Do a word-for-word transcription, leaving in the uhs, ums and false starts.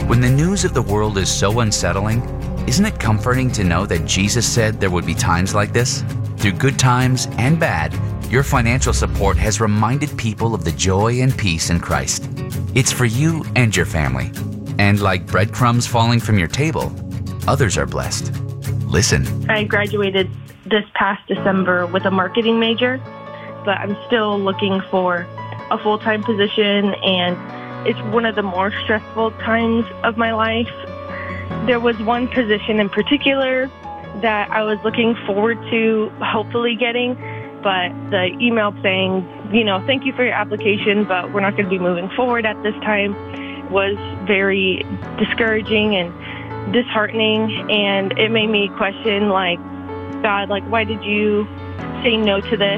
When the news of the world is so unsettling, isn't it comforting to know that Jesus said there would be times like this? Through good times and bad, your financial support has reminded people of the joy and peace in Christ. It's for you and your family. And like breadcrumbs falling from your table, others are blessed. Listen. I graduated this past December with a marketing major, but I'm still looking for a full-time position, and it's one of the more stressful times of my life. There was one position in particular that I was looking forward to hopefully getting, but the email saying, you know, thank you for your application, but we're not going to be moving forward at this time was very discouraging and disheartening, and it made me question, like, God, like, why did you say no to this?